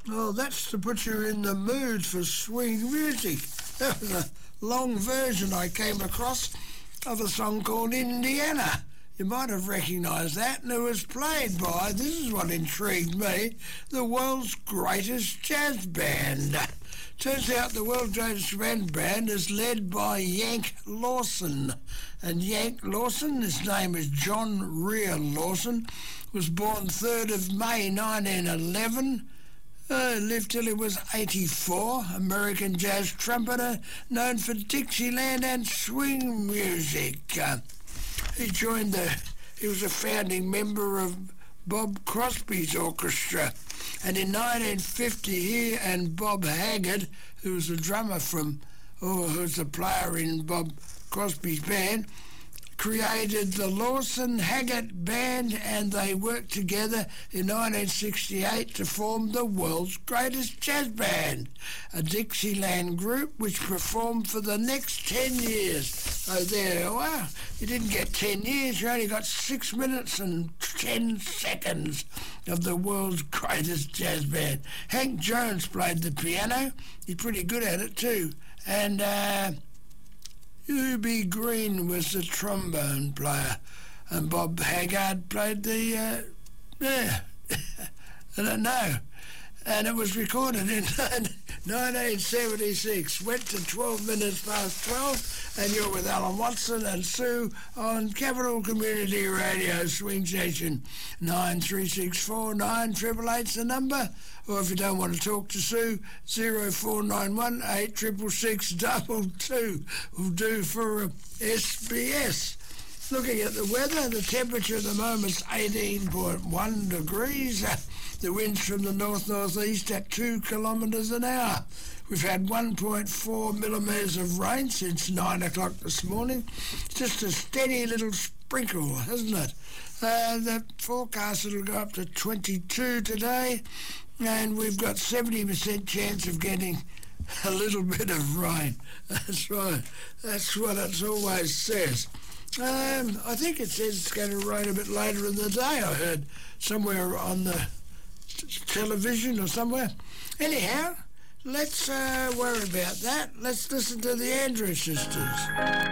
Well, that's to put you in the mood for swing music. That was a long version I came across of a song called Indiana. You might have recognised that, and it was played by, this is what intrigued me, the world's greatest jazz band. Turns out the world's greatest band is led by Yank Lawson. And Yank Lawson, his name is John Rea Lawson, was born 3rd of May 1911. Lived till he was 84. American jazz trumpeter, known for Dixieland and swing music. He was a founding member of Bob Crosby's orchestra. And in 1950, he and Bob Haggard, who was a drummer who was a player in Bob Crosby's band, created the Lawson-Haggard Band, and they worked together in 1968 to form the world's greatest jazz band, a Dixieland group which performed for the next 10 years. Oh, there, wow, you didn't get 10 years, you only got 6 minutes and 10 seconds of the world's greatest jazz band. Hank Jones played the piano. He's pretty good at it too. And U.B. Green was the trombone player, and Bob Haggard played the, I don't know. And it was recorded in 1976. Went to 12 minutes past 12, and you're with Alan Watson and Sue on Capital Community Radio, Swing Station. 9364 9888's the number. Or if you don't want to talk to Sue, 0491 866 222 will do for SBS. Looking at the weather, the temperature at the moment's 18.1 degrees. The winds from the north-northeast at 2 kilometres an hour. We've had 1.4 millimetres of rain since 9 o'clock this morning. Just a steady little sprinkle, hasn't it? The forecast will go up to 22 today, and we've got 70% chance of getting a little bit of rain. That's right. That's what it always says. I think it says it's going to rain a bit later in the day, I heard somewhere on the television or somewhere. Anyhow, let's worry about that. Let's listen to the Andrews Sisters.